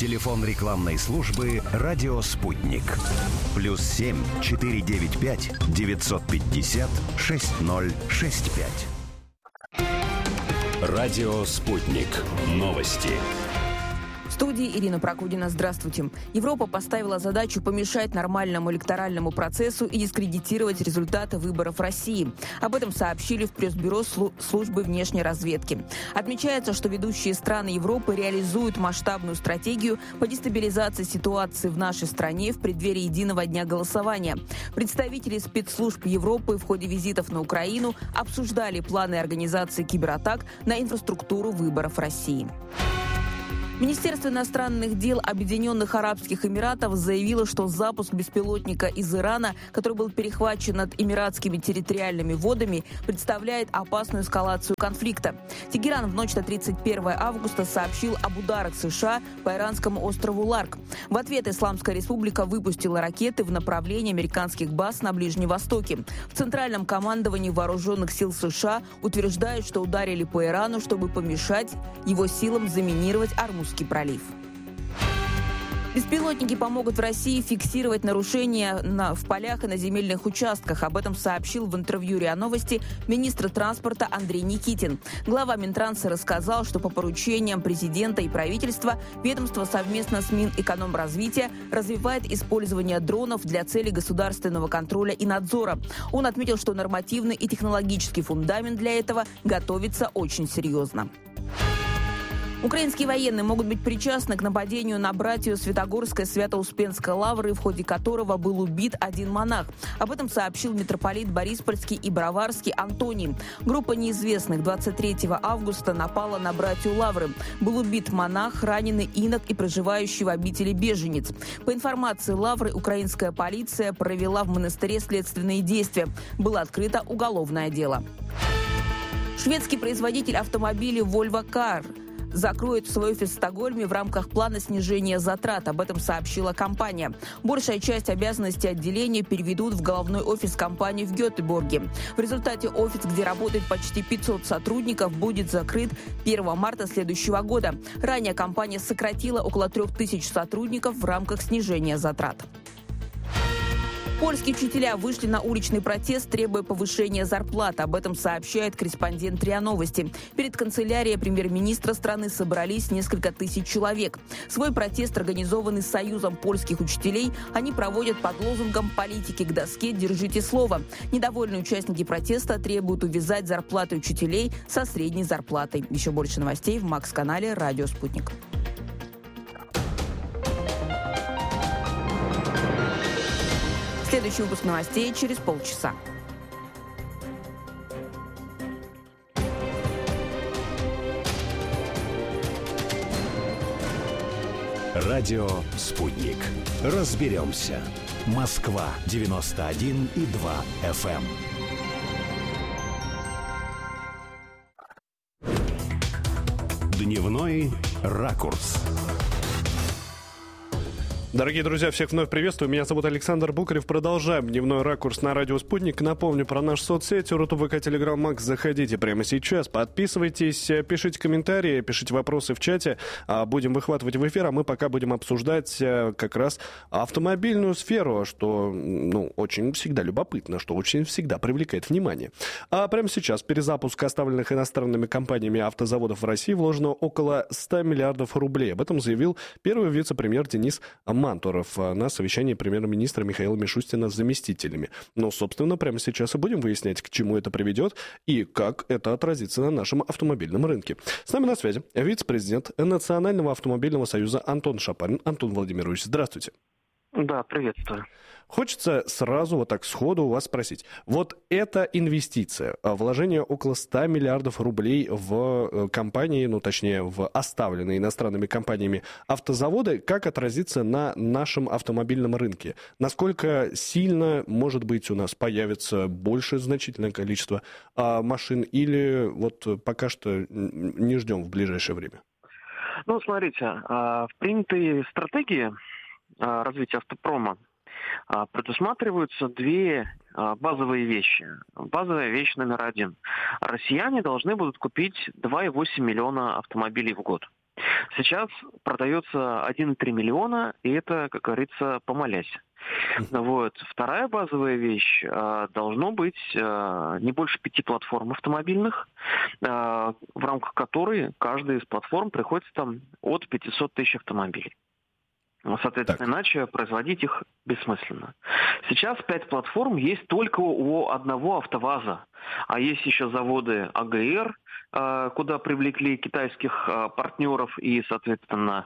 Телефон рекламной службы «Радио Спутник». +7 495 950 6065. «Радио Спутник». Новости. В студии Ирина Прокудина. Здравствуйте. Европа поставила задачу помешать нормальному электоральному процессу и дискредитировать результаты выборов России. Об этом сообщили в пресс-бюро службы внешней разведки. Отмечается, что ведущие страны Европы реализуют масштабную стратегию по дестабилизации ситуации в нашей стране в преддверии единого дня голосования. Представители спецслужб Европы в ходе визитов на Украину обсуждали планы организации кибератак на инфраструктуру выборов России. Министерство иностранных дел Объединенных Арабских Эмиратов заявило, что запуск беспилотника из Ирана, который был перехвачен над эмиратскими территориальными водами, представляет опасную эскалацию конфликта. Тегеран в ночь на 31 августа сообщил об ударах США по иранскому острову Ларк. В ответ Исламская Республика выпустила ракеты в направлении американских баз на Ближнем Востоке. В Центральном командовании Вооруженных сил США утверждают, что ударили по Ирану, чтобы помешать его силам заминировать Ормузский пролив. Беспилотники помогут в России фиксировать нарушения в полях и на земельных участках. Об этом сообщил в интервью РИА Новости министр транспорта Андрей Никитин. Глава Минтранса рассказал, что по поручениям президента и правительства ведомство совместно с Минэкономразвития развивает использование дронов для целей государственного контроля и надзора. Он отметил, что нормативный и технологический фундамент для этого готовится очень серьезно. Украинские военные могут быть причастны к нападению на братью Святогорской Свято-Успенской лавры, в ходе которого был убит один монах. Об этом сообщил митрополит Бориспольский и Броварский Антоний. Группа неизвестных 23 августа напала на братью лавры. Был убит монах, раненый инок и проживающий в обители беженец. По информации лавры, украинская полиция провела в монастыре следственные действия. Было открыто уголовное дело. Шведский производитель автомобилей Volvo Car закроет свой офис в Стокгольме в рамках плана снижения затрат. Об этом сообщила компания. Большая часть обязанностей отделения переведут в головной офис компании в Гетеборге. В результате офис, где работает почти 500 сотрудников, будет закрыт 1 марта следующего года. Ранее компания сократила около 3000 сотрудников в рамках снижения затрат. Польские учителя вышли на уличный протест, требуя повышения зарплат. Об этом сообщает корреспондент РИА Новости. Перед канцелярией премьер-министра страны собрались несколько тысяч человек. Свой протест, организованный Союзом польских учителей, они проводят под лозунгом «Политики к доске, держите слово». Недовольные участники протеста требуют увязать зарплаты учителей со средней зарплатой. Еще больше новостей в Макс-канале «Радио Спутник». Следующий выпуск новостей через полчаса. Радио «Спутник». Разберемся. Москва 91,2 FM. Дневной ракурс. Дорогие друзья, всех вновь приветствую. Меня зовут Александр Букарев. Продолжаем дневной ракурс на радио «Спутник». Напомню про наши соцсети. РУТВК, Телеграм, Макс. Заходите прямо сейчас. Подписывайтесь, пишите комментарии, пишите вопросы в чате. Будем выхватывать в эфир, а мы пока будем обсуждать как раз автомобильную сферу, что очень всегда любопытно, что очень всегда привлекает внимание. А прямо сейчас перезапуск оставленных иностранными компаниями автозаводов в России вложено около 100 миллиардов рублей. Об этом заявил первый вице-премьер Денис Мантуров на совещании премьер-министра Михаила Мишустина с заместителями. Но, собственно, прямо сейчас и будем выяснять, к чему это приведет и как это отразится на нашем автомобильном рынке. С нами на связи вице-президент Национального автомобильного союза Антон Шапарин. Антон Владимирович, здравствуйте. Да, приветствую. Хочется сразу вот так сходу у вас спросить. Вот эта инвестиция, вложение около 100 миллиардов рублей в компании, точнее, в оставленные иностранными компаниями автозаводы, как отразится на нашем автомобильном рынке? Насколько сильно, может быть, у нас появится больше значительное количество машин или вот пока что не ждем в ближайшее время? Смотрите, в принятой стратегии развития автопрома предусматриваются две базовые вещи. Базовая вещь номер один. Россияне должны будут купить 2,8 миллиона автомобилей в год. Сейчас продается 1,3 миллиона, и это, как говорится, помолясь. Вот. Вторая базовая вещь. Должно быть не больше 5 платформ автомобильных, в рамках которой каждая из платформ приходится там от 500 тысяч автомобилей. Соответственно, иначе производить их бессмысленно. Сейчас 5 платформ есть только у одного АвтоВАЗа. А есть еще заводы АГР, куда привлекли китайских партнеров и, соответственно,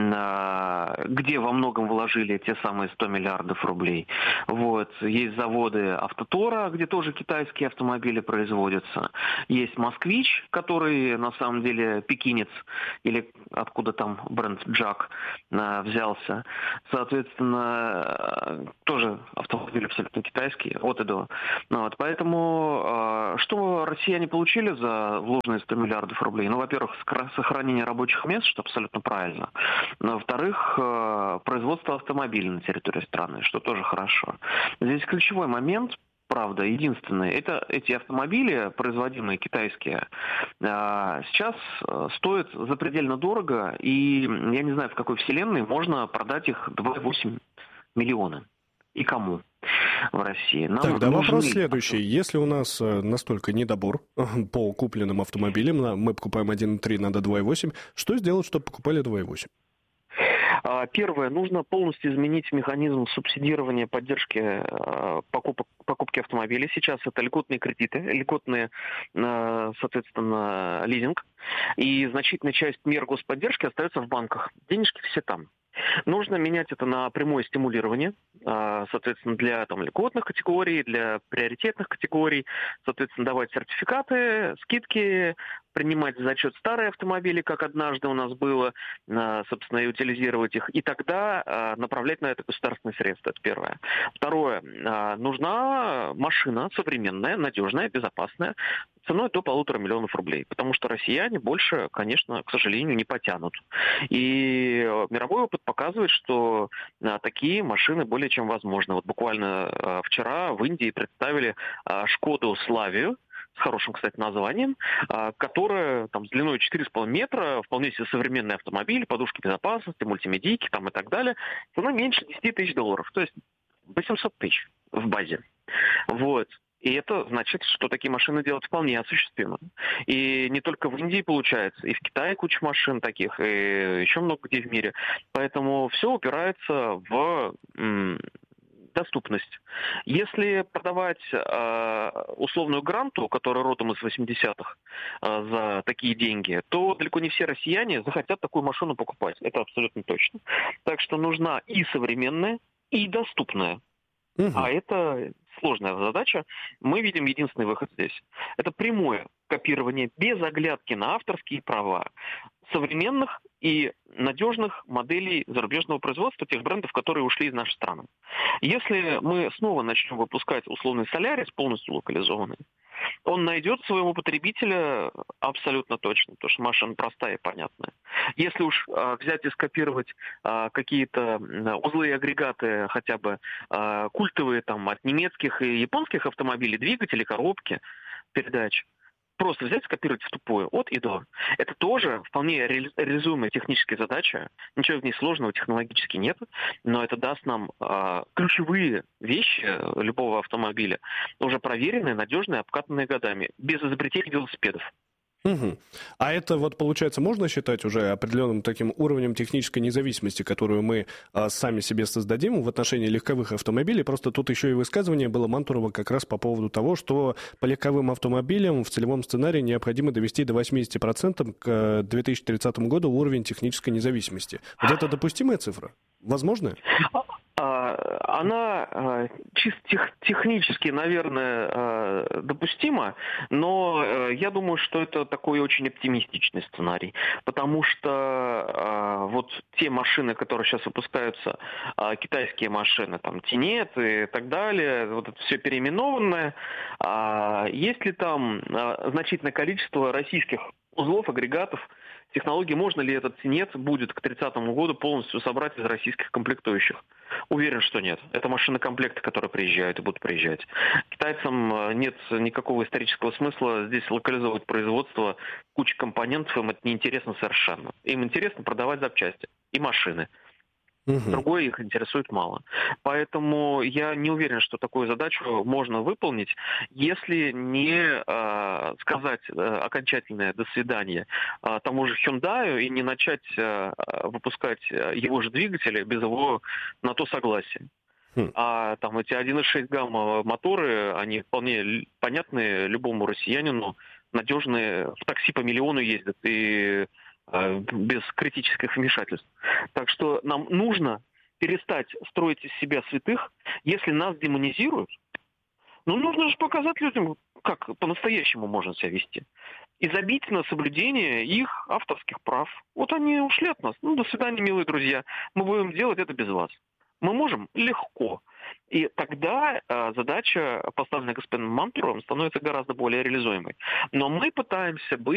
где во многом вложили те самые 100 миллиардов рублей. Вот. Есть заводы Автотора, где тоже китайские автомобили производятся. Есть Москвич, который на самом деле пекинец, или откуда там бренд Джак взялся. Соответственно, тоже автомобили абсолютно китайские, от и до. Вот. Поэтому что россияне получили за вложенные 100 миллиардов рублей? Ну, во-первых, сохранение рабочих мест, что абсолютно правильно. Во-вторых, производство автомобилей на территории страны, что тоже хорошо. Здесь ключевой момент, правда, единственный, это эти автомобили, производимые китайские, сейчас стоят запредельно дорого, и я не знаю, в какой вселенной можно продать их 2,8 миллиона. И кому в России? Тогда вопрос следующий. Если у нас настолько недобор по купленным автомобилям, мы покупаем 1,3, надо 2,8, что сделать, чтобы покупали 2,8? Первое, нужно полностью изменить механизм субсидирования поддержки покупки автомобилей. Сейчас это льготные кредиты, льготные, соответственно, лизинг. И значительная часть мер господдержки остается в банках. Денежки все там. Нужно менять это на прямое стимулирование, соответственно, для льготных категорий, для приоритетных категорий, соответственно, давать сертификаты, скидки, принимать в зачет старые автомобили, как однажды у нас было, собственно, и утилизировать их, и тогда направлять на это государственные средства. Это первое. Второе. Нужна машина современная, надежная, безопасная, ценой до 1,5 миллиона рублей, потому что россияне больше, конечно, к сожалению, не потянут. И мировой опыт показывает, что такие машины более чем возможны. Вот буквально вчера в Индии представили Шкоду Славию, с хорошим, кстати, названием, которая там с длиной 4,5 метра, вполне себе современный автомобиль, подушки безопасности, мультимедийки там и так далее, цена меньше 10 тысяч долларов, то есть 800 тысяч в базе. Вот. И это значит, что такие машины делать вполне осуществимо. И не только в Индии получается, и в Китае куча машин таких, и еще много где в мире. Поэтому все упирается в доступность. Если продавать условную гранту, которая родом из 80-х, за такие деньги, то далеко не все россияне захотят такую машину покупать. Это абсолютно точно. Так что нужна и современная, и доступная. А это сложная задача. Мы видим единственный выход здесь. Это прямое копирование без оглядки на авторские права современных и надежных моделей зарубежного производства, тех брендов, которые ушли из нашей страны. Если мы снова начнем выпускать условный Солярис, полностью локализованный, он найдет своего потребителя абсолютно точно, потому что машина простая и понятная. Если уж взять и скопировать какие-то узлы и агрегаты, хотя бы культовые там, от немецких и японских автомобилей, двигатели, коробки, передач, просто взять, скопировать в тупую, от и до. Это тоже вполне реализуемая техническая задача. Ничего в ней сложного технологически нет, но это даст нам ключевые вещи любого автомобиля, уже проверенные, надежные, обкатанные годами, без изобретения велосипедов. А это вот, получается, можно считать уже определенным таким уровнем технической независимости, которую мы сами себе создадим в отношении легковых автомобилей? Просто тут еще и высказывание было Мантурова как раз по поводу того, что по легковым автомобилям в целевом сценарии необходимо довести до 80% к 2030 году уровень технической независимости. Вот это допустимая цифра? Возможно? Она чисто технически, наверное, допустима, но я думаю, что это такой очень оптимистичный сценарий, потому что вот те машины, которые сейчас выпускаются, китайские машины, там, Тинет и так далее, вот это все переименованное, есть ли там значительное количество российских узлов, агрегатов технологии, можно ли этот Синец будет к 30-му году полностью собрать из российских комплектующих. Уверен, что нет. Это машинокомплекты, которые приезжают и будут приезжать. Китайцам нет никакого исторического смысла здесь локализовывать производство кучи компонентов, им это неинтересно совершенно. Им интересно продавать запчасти и машины. Другое их интересует мало. Поэтому я не уверен, что такую задачу можно выполнить, если не сказать окончательное «до свидания» тому же Hyundai и не начать выпускать его же двигатели без его на то согласия. А там эти 1.6 гамма моторы, они вполне понятны любому россиянину, надежные, в такси по миллиону ездят и без критических вмешательств. Так что нам нужно перестать строить из себя святых. Если нас демонизируют, нужно же показать людям, как по-настоящему можно себя вести. И забить на соблюдение их авторских прав. Вот они ушли от нас. До свидания, милые друзья. Мы будем делать это без вас. Мы можем легко. И тогда задача, поставленная господином Мантуровым, становится гораздо более реализуемой. Но мы пытаемся быть